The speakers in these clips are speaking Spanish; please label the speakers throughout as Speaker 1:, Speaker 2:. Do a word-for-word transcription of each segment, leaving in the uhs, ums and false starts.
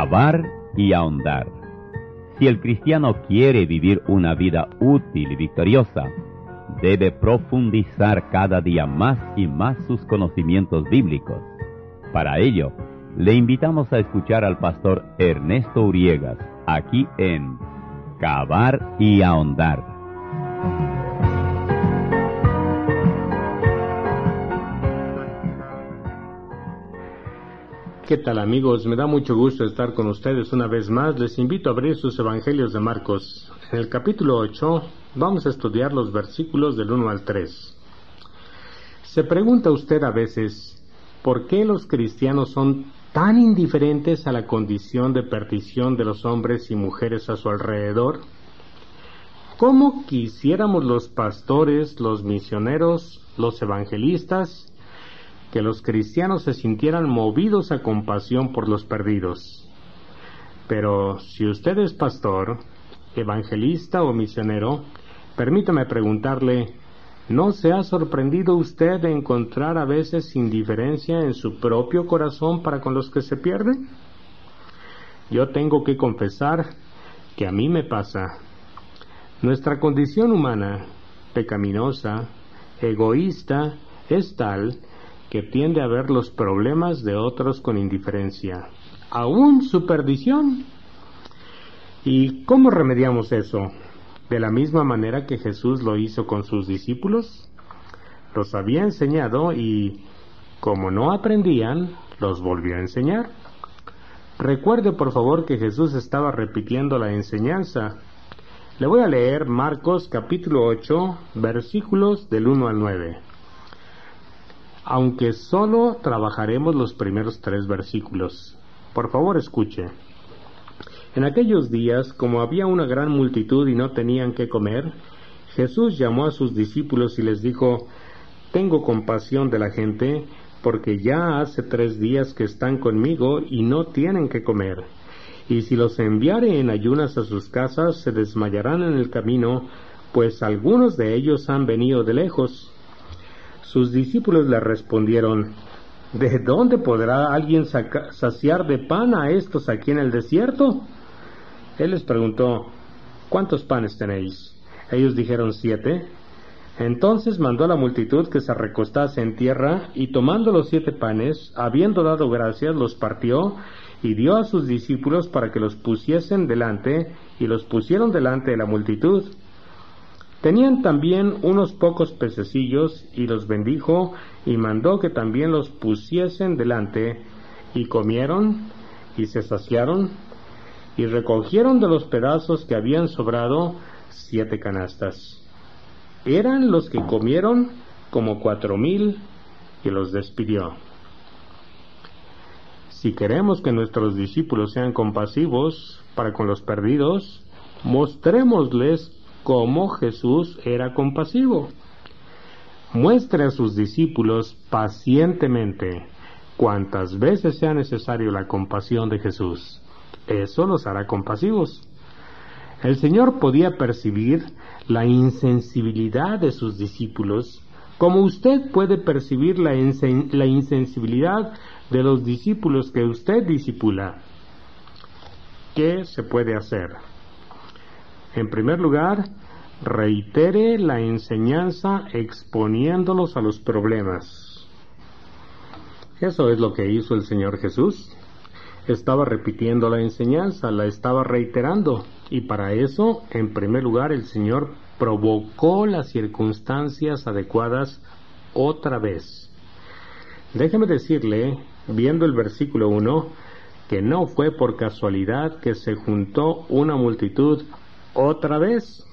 Speaker 1: Cavar y ahondar. Si el cristiano quiere vivir una vida útil y victoriosa, debe profundizar cada día más y más sus conocimientos bíblicos. Para ello, le invitamos a escuchar al pastor Ernesto Uriegas, aquí en Cavar y ahondar.
Speaker 2: ¿Qué tal, amigos? Me da mucho gusto estar con ustedes una vez más. Les invito a abrir sus evangelios de Marcos. En el capítulo ocho vamos a estudiar los versículos del uno al tres. ¿Se pregunta usted a veces por qué los cristianos son tan indiferentes a la condición de perdición de los hombres y mujeres a su alrededor? ¿Cómo quisiéramos los pastores, los misioneros, los evangelistas, que los cristianos se sintieran movidos a compasión por los perdidos? Pero si usted es pastor, evangelista o misionero, permítame preguntarle, ¿no se ha sorprendido usted de encontrar a veces indiferencia en su propio corazón para con los que se pierden? Yo tengo que confesar que a mí me pasa. Nuestra condición humana, pecaminosa, egoísta, es tal que tiende a ver los problemas de otros con indiferencia, aún su perdición. ¿Y cómo remediamos eso? De la misma manera que Jesús lo hizo con sus discípulos. Los había enseñado y, como no aprendían, los volvió a enseñar. Recuerde, por favor, que Jesús estaba repitiendo la enseñanza. Le voy a leer Marcos capítulo ocho, versículos del uno al nueve. Aunque solo trabajaremos los primeros tres versículos. Por favor, escuche. En aquellos días, como había una gran multitud y no tenían qué comer, Jesús llamó a sus discípulos y les dijo: «Tengo compasión de la gente, porque ya hace tres días que están conmigo y no tienen qué comer. Y si los enviare en ayunas a sus casas, se desmayarán en el camino, pues algunos de ellos han venido de lejos». Sus discípulos le respondieron: «¿De dónde podrá alguien saca- saciar de pan a estos aquí en el desierto?». Él les preguntó: «¿Cuántos panes tenéis?». Ellos dijeron: «Siete». Entonces mandó a la multitud que se recostase en tierra, y tomando los siete panes, habiendo dado gracias, los partió, y dio a sus discípulos para que los pusiesen delante, y los pusieron delante de la multitud. Tenían también unos pocos pececillos, y los bendijo, y mandó que también los pusiesen delante, y comieron, y se saciaron, y recogieron de los pedazos que habían sobrado siete canastas. Eran los que comieron como cuatro mil, y los despidió. Si queremos que nuestros discípulos sean compasivos para con los perdidos, mostrémosles cómo Jesús era compasivo. Muestre a sus discípulos pacientemente cuantas veces sea necesario la compasión de Jesús. Eso los hará compasivos. El Señor podía percibir la insensibilidad de sus discípulos, como usted puede percibir la, insen- la insensibilidad de los discípulos que usted discipula. ¿Qué se puede hacer? En primer lugar, reitere la enseñanza exponiéndolos a los problemas. Eso es lo que hizo el Señor Jesús. Estaba repitiendo la enseñanza, la estaba reiterando, y para eso, en primer lugar, el Señor provocó las circunstancias adecuadas otra vez. Déjeme decirle, viendo el versículo uno, que no fue por casualidad que se juntó una multitud otra vez.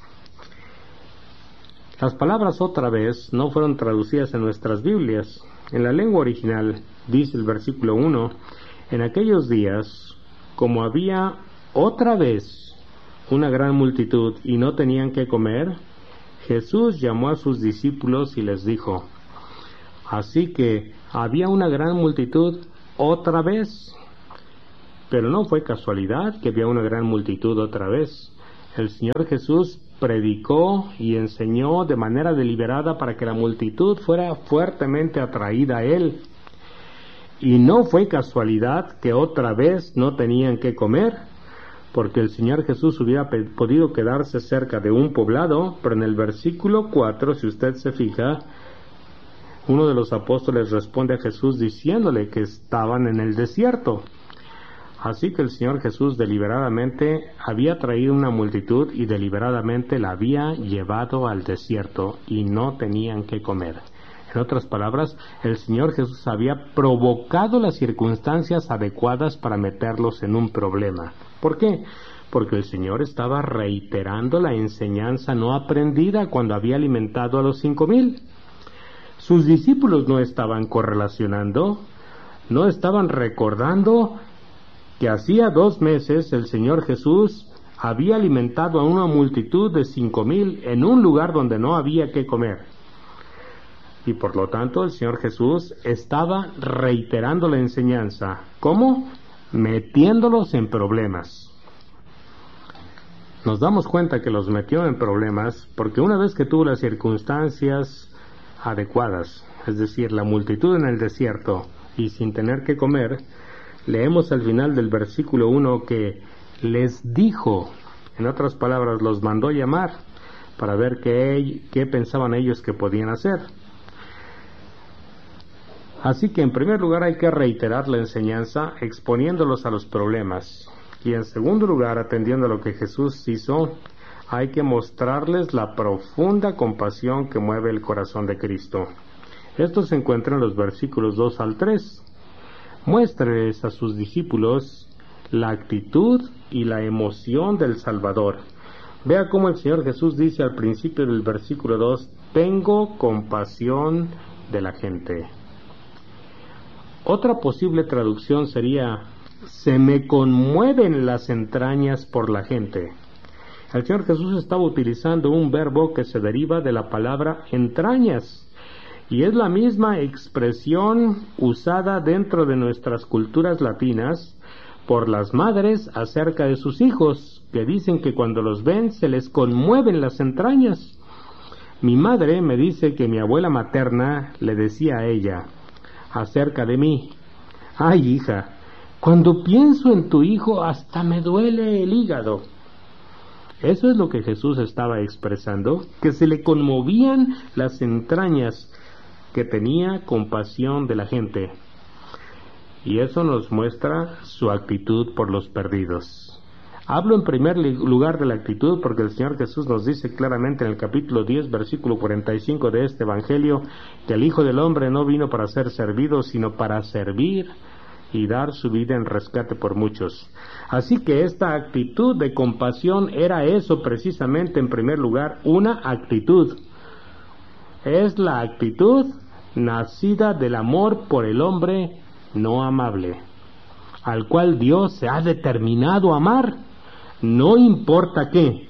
Speaker 2: Las palabras otra vez no fueron traducidas en nuestras Biblias. En la lengua original, dice el versículo uno, en aquellos días, como había otra vez una gran multitud y no tenían qué comer, Jesús llamó a sus discípulos y les dijo. Así que había una gran multitud otra vez. Pero no fue casualidad que había una gran multitud otra vez. El Señor Jesús predicó y enseñó de manera deliberada para que la multitud fuera fuertemente atraída a Él. Y no fue casualidad que otra vez no tenían que comer, porque el Señor Jesús hubiera podido quedarse cerca de un poblado, pero en el versículo cuatro, si usted se fija, uno de los apóstoles responde a Jesús diciéndole que estaban en el desierto. Así que el Señor Jesús deliberadamente había traído una multitud y deliberadamente la había llevado al desierto y no tenían que comer. En otras palabras, el Señor Jesús había provocado las circunstancias adecuadas para meterlos en un problema. ¿Por qué? Porque el Señor estaba reiterando la enseñanza no aprendida cuando había alimentado a los cinco mil. Sus discípulos no estaban correlacionando, no estaban recordando que hacía dos meses el Señor Jesús había alimentado a una multitud de cinco mil en un lugar donde no había que comer. Y por lo tanto el Señor Jesús estaba reiterando la enseñanza. ¿Cómo? Metiéndolos en problemas. Nos damos cuenta que los metió en problemas porque una vez que tuvo las circunstancias adecuadas, es decir, la multitud en el desierto y sin tener que comer, leemos al final del versículo uno que les dijo, en otras palabras, los mandó llamar para ver qué, qué pensaban ellos que podían hacer. Así que en primer lugar hay que reiterar la enseñanza exponiéndolos a los problemas, y en segundo lugar, atendiendo a lo que Jesús hizo, hay que mostrarles la profunda compasión que mueve el corazón de Cristo. Esto se encuentra en los versículos dos al tres. Muéstreles a sus discípulos la actitud y la emoción del Salvador. Vea cómo el Señor Jesús dice al principio del versículo dos, tengo compasión de la gente. Otra posible traducción sería, se me conmueven las entrañas por la gente. El Señor Jesús estaba utilizando un verbo que se deriva de la palabra entrañas, y es la misma expresión usada dentro de nuestras culturas latinas por las madres acerca de sus hijos, que dicen que cuando los ven se les conmueven las entrañas. Mi madre me dice que mi abuela materna le decía a ella acerca de mí, ay hija, cuando pienso en tu hijo hasta me duele el hígado. Eso es lo que Jesús estaba expresando, que se le conmovían las entrañas, que tenía compasión de la gente. Y eso nos muestra su actitud por los perdidos. Hablo en primer lugar de la actitud porque el Señor Jesús nos dice claramente en el capítulo diez, versículo cuarenta y cinco de este Evangelio, que el Hijo del Hombre no vino para ser servido, sino para servir y dar su vida en rescate por muchos. Así que esta actitud de compasión era eso precisamente, en primer lugar, una actitud. Es la actitud nacida del amor por el hombre no amable, al cual Dios se ha determinado a amar, no importa qué.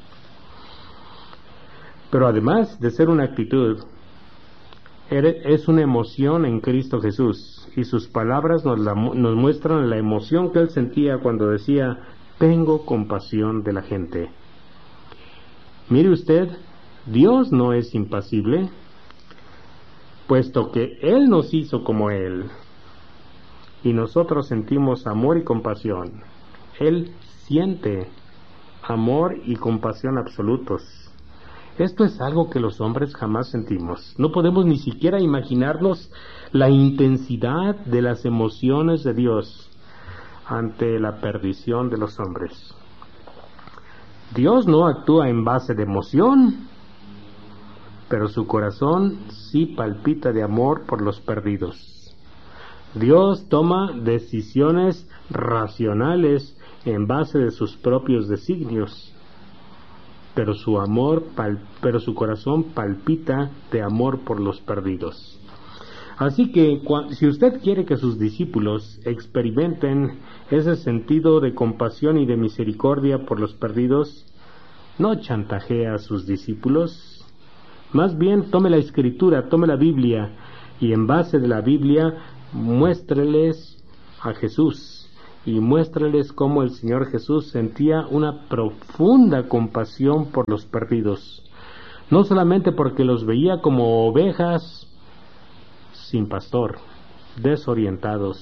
Speaker 2: Pero además de ser una actitud, es una emoción en Cristo Jesús, y sus palabras nos, la, nos muestran la emoción que él sentía cuando decía, tengo compasión de la gente. Mire usted, Dios no es impasible, puesto que Él nos hizo como Él, y nosotros sentimos amor y compasión. Él siente amor y compasión absolutos. Esto es algo que los hombres jamás sentimos. No podemos ni siquiera imaginarnos la intensidad de las emociones de Dios ante la perdición de los hombres. Dios no actúa en base de emoción, pero su corazón sí palpita de amor por los perdidos. Dios toma decisiones racionales en base de sus propios designios, pero su amor, pal, pero su corazón palpita de amor por los perdidos. Así que si usted quiere que sus discípulos experimenten ese sentido de compasión y de misericordia por los perdidos, no chantajee a sus discípulos. Más bien tome la Escritura, tome la Biblia, y en base de la Biblia muéstreles a Jesús, y muéstreles cómo el Señor Jesús sentía una profunda compasión por los perdidos, no solamente porque los veía como ovejas sin pastor, desorientados,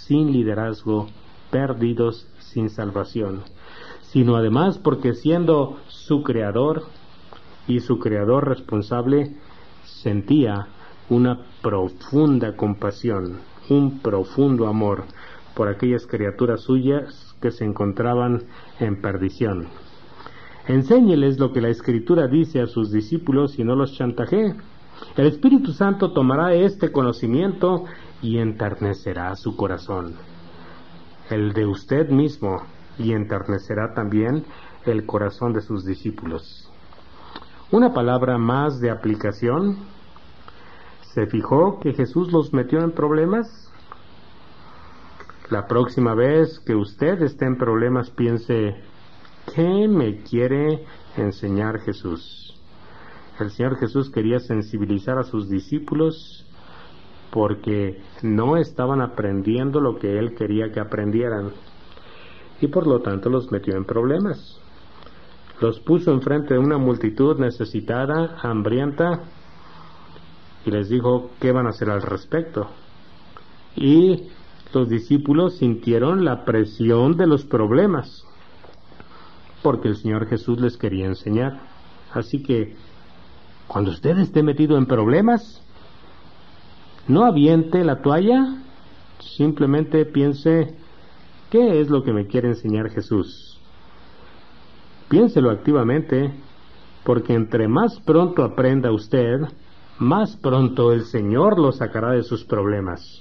Speaker 2: sin liderazgo, perdidos sin salvación, sino además porque siendo su creador y su creador responsable, sentía una profunda compasión, un profundo amor por aquellas criaturas suyas que se encontraban en perdición. Enséñeles lo que la Escritura dice a sus discípulos y no los chantajee. El Espíritu Santo tomará este conocimiento y enternecerá su corazón, el de usted mismo, y enternecerá también el corazón de sus discípulos. Una palabra más de aplicación. ¿Se fijó que Jesús los metió en problemas? La próxima vez que usted esté en problemas, piense, ¿qué me quiere enseñar Jesús? El Señor Jesús quería sensibilizar a sus discípulos porque no estaban aprendiendo lo que Él quería que aprendieran, y por lo tanto los metió en problemas. Los puso enfrente de una multitud necesitada, hambrienta, y les dijo qué van a hacer al respecto. Y los discípulos sintieron la presión de los problemas, porque el Señor Jesús les quería enseñar. Así que, cuando usted esté metido en problemas, no aviente la toalla, simplemente piense, ¿qué es lo que me quiere enseñar Jesús? Piénselo activamente, porque entre más pronto aprenda usted, más pronto el Señor lo sacará de sus problemas.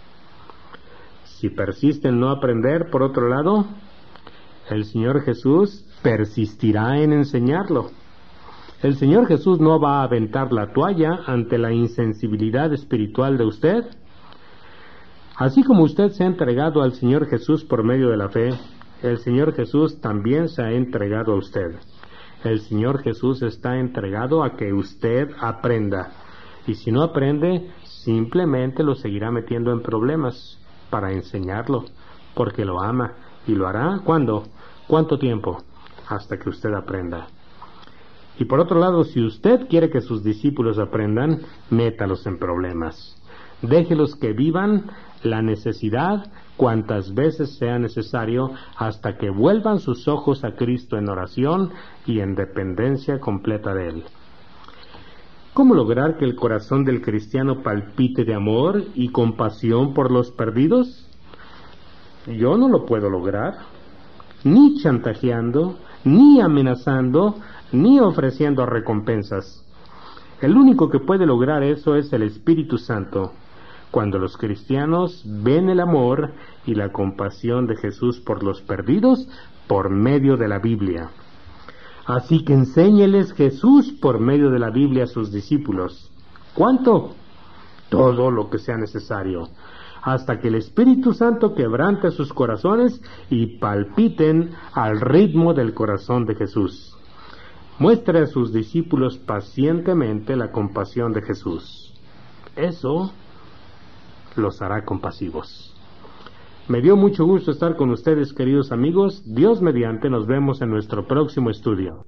Speaker 2: Si persiste en no aprender, por otro lado, el Señor Jesús persistirá en enseñarlo. El Señor Jesús no va a aventar la toalla ante la insensibilidad espiritual de usted. Así como usted se ha entregado al Señor Jesús por medio de la fe, el Señor Jesús también se ha entregado a usted. El Señor Jesús está entregado a que usted aprenda. Y si no aprende, simplemente lo seguirá metiendo en problemas para enseñarlo, porque lo ama. ¿Y lo hará? ¿Cuándo? ¿Cuánto tiempo? Hasta que usted aprenda. Y por otro lado, si usted quiere que sus discípulos aprendan, métalos en problemas. Déjelos que vivan la necesidad cuantas veces sea necesario hasta que vuelvan sus ojos a Cristo en oración y en dependencia completa de Él. ¿Cómo lograr que el corazón del cristiano palpite de amor y compasión por los perdidos? Yo no lo puedo lograr, ni chantajeando, ni amenazando, ni ofreciendo recompensas. El único que puede lograr eso es el Espíritu Santo, cuando los cristianos ven el amor y la compasión de Jesús por los perdidos por medio de la Biblia. Así que enséñeles Jesús por medio de la Biblia a sus discípulos. ¿Cuánto? Todo lo que sea necesario, hasta que el Espíritu Santo quebrante sus corazones y palpiten al ritmo del corazón de Jesús. Muestre a sus discípulos pacientemente la compasión de Jesús. Eso los hará compasivos. Me dio mucho gusto estar con ustedes, queridos amigos. Dios mediante, nos vemos en nuestro próximo estudio.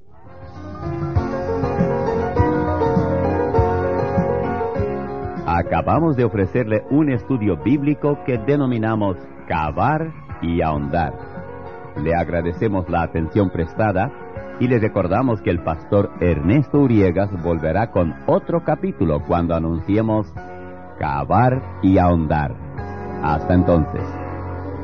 Speaker 1: Acabamos de ofrecerle un estudio bíblico que denominamos Cavar y Ahondar. Le agradecemos la atención prestada y le recordamos que el pastor Ernesto Uriegas volverá con otro capítulo cuando anunciemos Cavar y Ahondar. Hasta entonces.